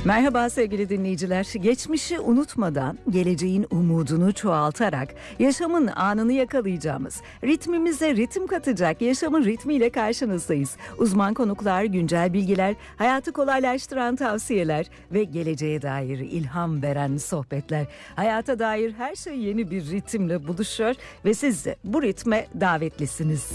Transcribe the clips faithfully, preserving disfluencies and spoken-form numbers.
Merhaba sevgili dinleyiciler. Geçmişi unutmadan, geleceğin umudunu çoğaltarak, yaşamın anını yakalayacağımız, ritmimize ritim katacak yaşamın ritmiyle karşınızdayız. Uzman konuklar, güncel bilgiler, hayatı kolaylaştıran tavsiyeler ve geleceğe dair ilham veren sohbetler. Hayata dair her şey yeni bir ritimle buluşuyor ve siz de bu ritme davetlisiniz.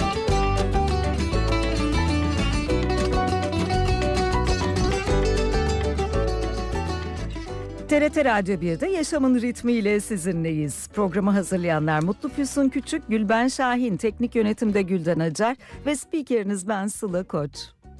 T R T Radyo bir'de Yaşamın Ritmiyle sizinleyiz. Programı hazırlayanlar Mutlu Füsun Küçük, Gülben Şahin, teknik yönetimde Gülden Acar ve spikeriniz ben Sıla Koç.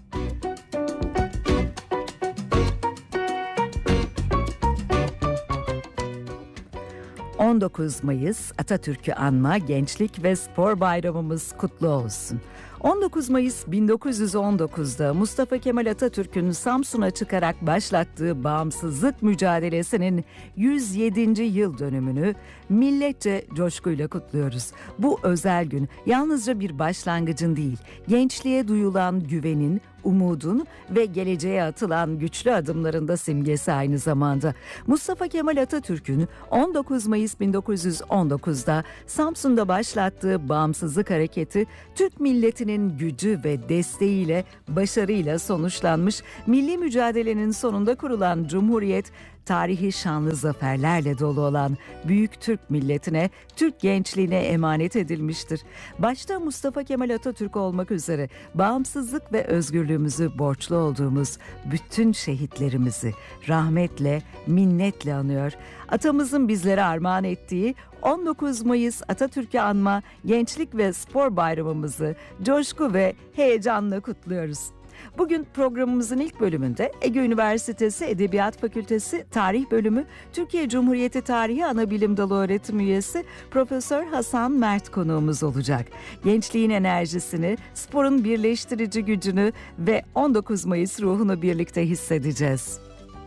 on dokuz Mayıs Atatürk'ü anma Gençlik ve Spor Bayramımız kutlu olsun. on dokuz Mayıs bin dokuz yüz on dokuz'da Mustafa Kemal Atatürk'ün Samsun'a çıkarak başlattığı bağımsızlık mücadelesinin yüz yedinci yıl dönümünü milletçe coşkuyla kutluyoruz. Bu özel gün yalnızca bir başlangıcın değil, gençliğe duyulan güvenin, umudun ve geleceğe atılan güçlü adımların da simgesi aynı zamanda. Mustafa Kemal Atatürk'ün on dokuz Mayıs bin dokuz yüz on dokuz'da Samsun'da başlattığı bağımsızlık hareketi Türk milletinin gücü ve desteğiyle, başarıyla sonuçlanmış. Milli mücadelenin sonunda kurulan Cumhuriyet, tarihi şanlı zaferlerle dolu olan büyük Türk milletine, Türk gençliğine emanet edilmiştir. Başta Mustafa Kemal Atatürk olmak üzere bağımsızlık ve özgürlüğümüzü borçlu olduğumuz bütün şehitlerimizi rahmetle, minnetle anıyor. Atamızın bizlere armağan ettiği on dokuz Mayıs Atatürk'ü anma Gençlik ve Spor Bayramımızı coşku ve heyecanla kutluyoruz. Bugün programımızın ilk bölümünde Ege Üniversitesi Edebiyat Fakültesi Tarih Bölümü Türkiye Cumhuriyeti Tarihi Anabilim Dalı öğretim üyesi Profesör Hasan Mert konuğumuz olacak. Gençliğin enerjisini, sporun birleştirici gücünü ve on dokuz Mayıs ruhunu birlikte hissedeceğiz.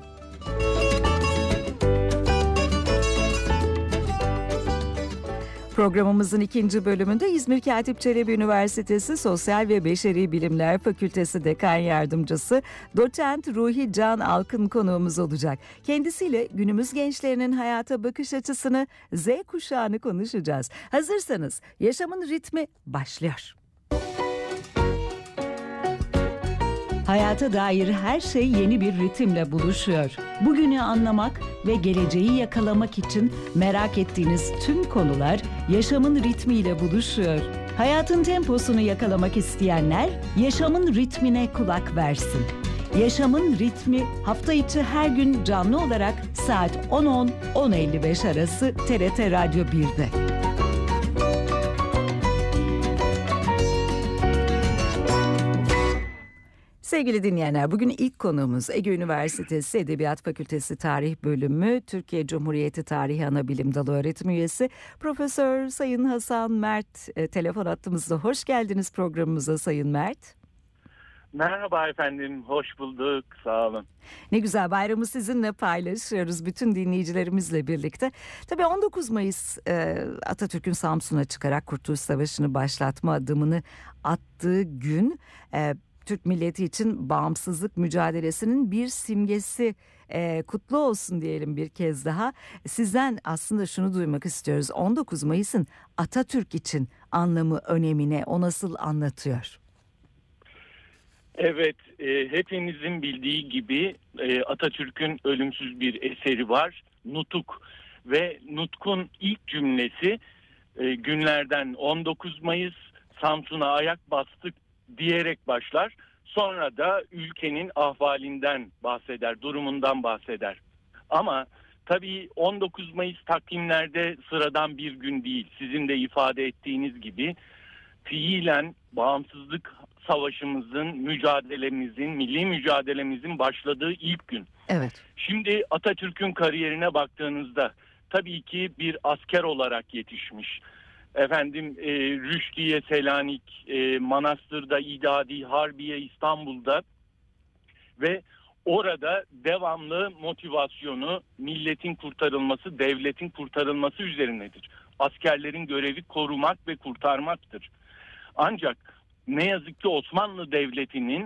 Programımızın ikinci bölümünde İzmir Katip Çelebi Üniversitesi Sosyal ve Beşeri Bilimler Fakültesi Dekan Yardımcısı Doçent Ruhi Can Alkın konuğumuz olacak. Kendisiyle günümüz gençlerinin hayata bakış açısını, Z kuşağını konuşacağız. Hazırsanız yaşamın ritmi başlıyor. Hayata dair her şey yeni bir ritimle buluşuyor. Bugünü anlamak ve geleceği yakalamak için merak ettiğiniz tüm konular yaşamın ritmiyle buluşuyor. Hayatın temposunu yakalamak isteyenler yaşamın ritmine kulak versin. Yaşamın ritmi hafta içi her gün canlı olarak saat on on on elli beş arası T R T Radyo bir'de. Sevgili dinleyenler, bugün ilk konuğumuz Ege Üniversitesi Edebiyat Fakültesi Tarih Bölümü Türkiye Cumhuriyeti Tarihi Anabilim Dalı öğretim üyesi Profesör Sayın Hasan Mert. E, telefon hattımızda. Hoş geldiniz programımıza Sayın Mert. Merhaba efendim, hoş bulduk, sağ olun. Ne güzel, bayramı sizinle paylaşıyoruz bütün dinleyicilerimizle birlikte. Tabii on dokuz Mayıs e, Atatürk'ün Samsun'a çıkarak Kurtuluş Savaşı'nı başlatma adımını attığı gün... E, Türk milleti için bağımsızlık mücadelesinin bir simgesi. Ee, kutlu olsun diyelim bir kez daha. Sizden aslında şunu duymak istiyoruz. on dokuz Mayıs'ın Atatürk için anlamı, önemine o nasıl anlatıyor? Evet, e, hepinizin bildiği gibi e, Atatürk'ün ölümsüz bir eseri var. Nutuk ve Nutk'un ilk cümlesi e, günlerden on dokuz Mayıs Samsun'a ayak bastık diyerek başlar. Sonra da ülkenin ahvalinden bahseder, durumundan bahseder. Ama tabii on dokuz Mayıs takvimlerde sıradan bir gün değil. Sizin de ifade ettiğiniz gibi fiilen bağımsızlık savaşımızın, mücadelemizin, milli mücadelemizin başladığı ilk gün. Evet. Şimdi Atatürk'ün kariyerine baktığınızda tabii ki bir asker olarak yetişmiş. Efendim e, Rüşdiye, Selanik, e, Manastır'da, İdadi, Harbiye, İstanbul'da ve orada devamlı motivasyonu milletin kurtarılması, devletin kurtarılması üzerinedir. Askerlerin görevi korumak ve kurtarmaktır. Ancak ne yazık ki Osmanlı Devleti'nin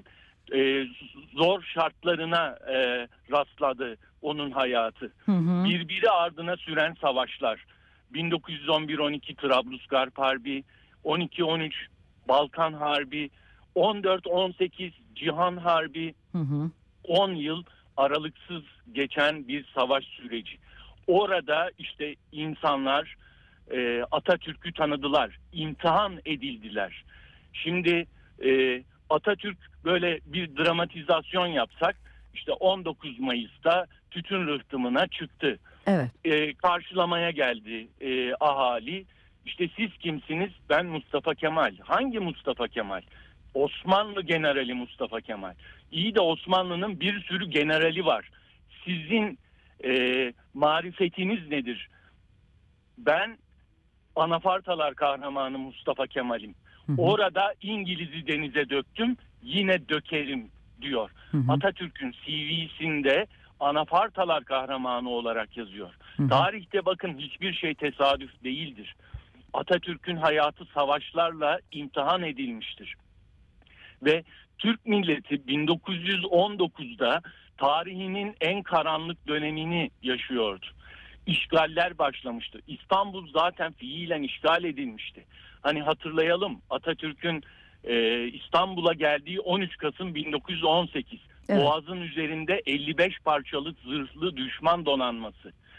e, zor şartlarına e, rastladı onun hayatı. Hı hı. Birbiri ardına süren savaşlar. bin dokuz yüz on bir on iki Trablusgarp Harbi, on iki on üç Balkan Harbi, on dört on sekiz Cihan Harbi, Hı hı. on yıl aralıksız geçen bir savaş süreci. Orada işte insanlar e, Atatürk'ü tanıdılar, imtihan edildiler. Şimdi e, Atatürk böyle bir dramatizasyon yapsak, işte on dokuz Mayıs'ta tütün rıhtımına çıktı. Evet. E, karşılamaya geldi e, ahali. İşte siz kimsiniz? Ben Mustafa Kemal. Hangi Mustafa Kemal? Osmanlı generali Mustafa Kemal. İyi de Osmanlı'nın bir sürü generali var. Sizin e, marifetiniz nedir? Ben Anafartalar kahramanı Mustafa Kemal'im. Hı hı. Orada İngiliz'i denize döktüm, yine dökerim diyor. Hı hı. Atatürk'ün C V'sinde Anafartalar kahramanı olarak yazıyor. Hı hı. Tarihte bakın hiçbir şey tesadüf değildir. Atatürk'ün hayatı savaşlarla imtihan edilmiştir. Ve Türk milleti bin dokuz yüz on dokuzda tarihinin en karanlık dönemini yaşıyordu. İşgaller başlamıştı. İstanbul zaten fiilen işgal edilmişti. Hani hatırlayalım, Atatürk'ün e, İstanbul'a geldiği on üç Kasım bin dokuz yüz on sekiz. Evet. Boğaz'ın üzerinde elli beş parçalık zırhlı düşman donanması.